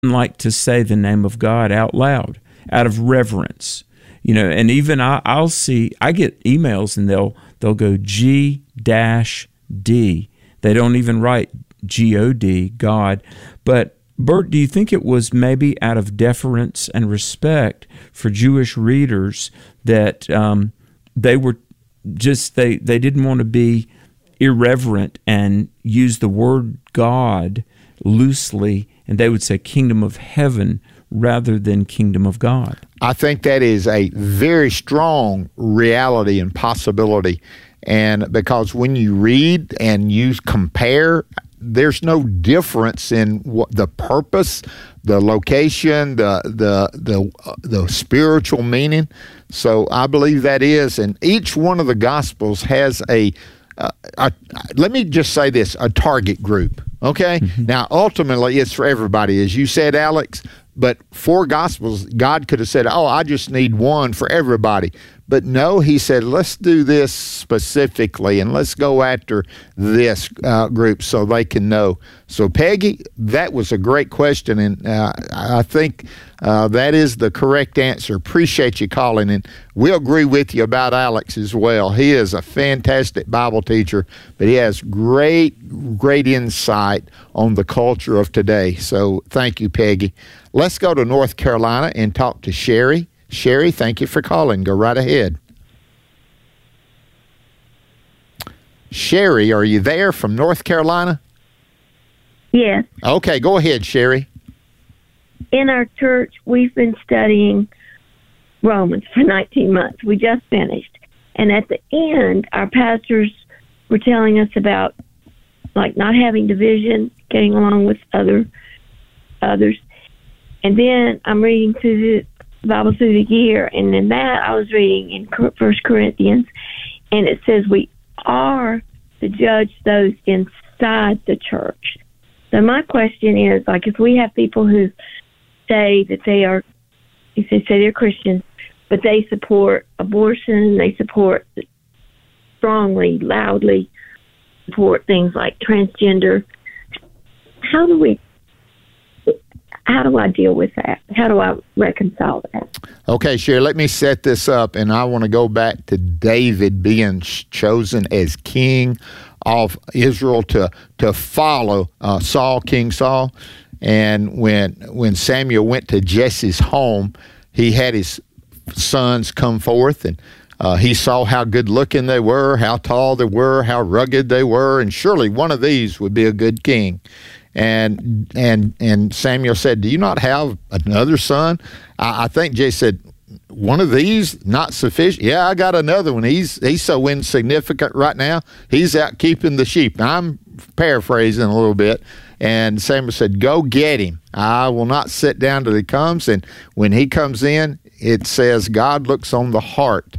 like to say the name of God out loud, out of reverence. And even I'll see, I get emails and they'll go G-D. They don't even write G-O-D, God. But Bert, do you think it was maybe out of deference and respect for Jewish readers that they were just, they didn't want to be irreverent and use the word God loosely, and they would say kingdom of heaven rather than kingdom of God? I think that is a very strong reality and possibility. And because when you read and you compare, there's no difference in what the purpose, the location, the spiritual meaning. So I believe that is, and each one of the Gospels has let me just say this, a target group, okay? Mm-hmm. Now, ultimately, it's for everybody, as you said, Alex, but 4 Gospels, God could have said, I just need one for everybody. But no, he said, let's do this specifically, and let's go after this group so they can know. So, Peggy, that was a great question, and I think that is the correct answer. Appreciate you calling, and we agree with you about Alex as well. He is a fantastic Bible teacher, but he has great insight on the culture of today. So, thank you, Peggy. Let's go to North Carolina and talk to Sherry. Sherry, thank you for calling. Go right ahead. Sherry, are you there from North Carolina? Yes. Okay, go ahead, Sherry. In our church, we've been studying Romans for 19 months. We just finished. And at the end, our pastors were telling us about, like, not having division, getting along with others. And then I'm reading through the Bible through the year, and in that I was reading in 1 Corinthians, and it says we are to judge those inside the church. So my question is, like, if we have people who say that they say they're Christians, but they support abortion, they support strongly, loudly support things like transgender, how do I deal with that? How do I reconcile that? Okay, Sherry, let me set this up, and I want to go back to David being chosen as king of Israel to follow King Saul. And when Samuel went to Jesse's home, he had his sons come forth, and he saw how good-looking they were, how tall they were, how rugged they were, and surely one of these would be a good king. And Samuel said, do you not have another son? I think Jay said, one of these not sufficient? Yeah, I got another one. He's so insignificant right now. He's out keeping the sheep. Now, I'm paraphrasing a little bit. And Samuel said, go get him. I will not sit down till he comes. And when he comes in, it says God looks on the heart.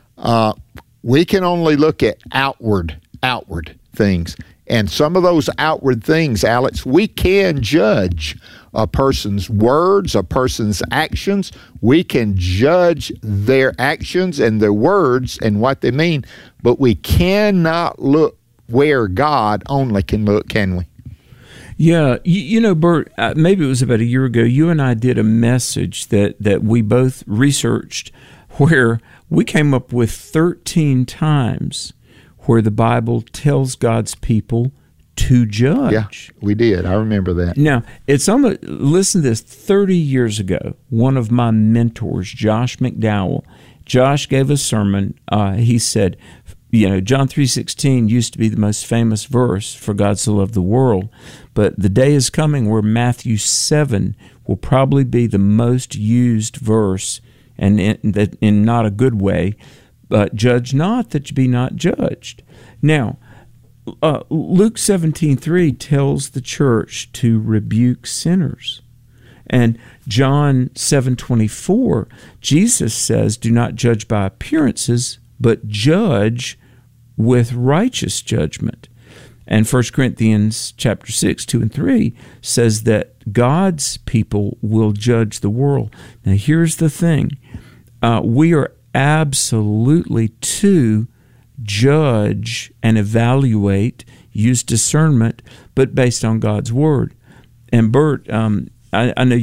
We can only look at outward things. And some of those outward things, Alex, we can judge a person's words, a person's actions. We can judge their actions and their words and what they mean, but we cannot look where God only can look, can we? Yeah, Bert, maybe it was about a year ago, you and I did a message that we both researched where we came up with 13 times where the Bible tells God's people to judge. Yeah, we did. I remember that. Now, listen to this. 30 years ago, one of my mentors, Josh McDowell, Josh gave a sermon. He said, John 3:16 used to be the most famous verse for God so loved the world, but the day is coming where Matthew 7 will probably be the most used verse, and in not a good way, but judge not that you be not judged. Now, Luke 17:3 tells the church to rebuke sinners. And John 7:24, Jesus says, do not judge by appearances, but judge with righteous judgment. And 1 Corinthians chapter 6, 2 and 3 says that God's people will judge the world. Now, here's the thing. We are absolutely to judge and evaluate, use discernment, but based on God's Word. And Bert, I know